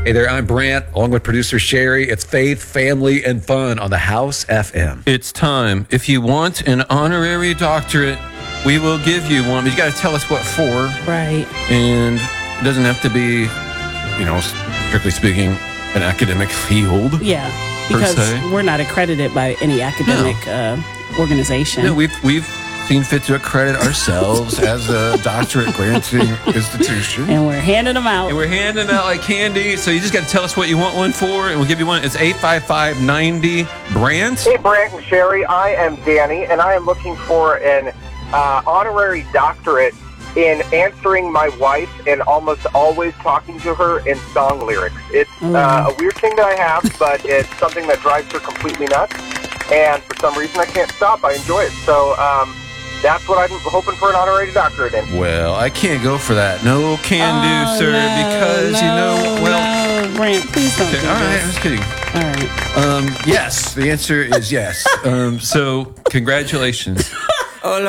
Hey there, I'm Brant, along with producer Sherry. It's Faith, Family, and Fun on the House FM. It's time. If you want an honorary doctorate, we will give you one. But you got to tell us what for. Right. And it doesn't have to be, strictly speaking, an academic field. Yeah, because we're not accredited by any academic organization. No, we've seen fit to accredit ourselves as a doctorate granting institution. And we're handing them out. And we're handing out like candy. So you just got to tell us what you want one for, and we'll give you one. It's 855-90-BRANT. Hey, Brant and Sherry. I am Danny, and I am looking for an honorary doctorate in answering my wife and almost always talking to her in song lyrics. It's a weird thing that I have, but it's something that drives her completely nuts. And for some reason, I can't stop. I enjoy it. So, that's what I'm hoping for an honorary doctorate in. Well, I can't go for that. No can do, sir, because Brant, please don't do all right, this. I'm just kidding. All right. Yes, the answer is yes. So, congratulations. Hola.